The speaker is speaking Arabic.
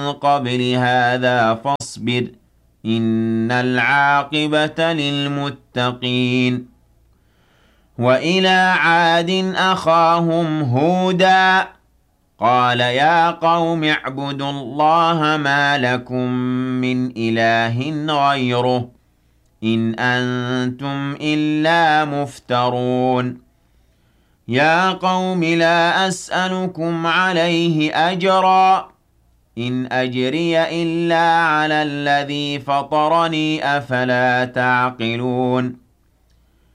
قبل هذا فاصبر إن العاقبة للمتقين وإلى عاد أخاهم هودا قال يا قوم اعبدوا الله ما لكم من إله غيره إن أنتم إلا مفترون يا قوم لا أسألكم عليه أجرا إن أجري إلا على الذي فطرني أفلا تعقلون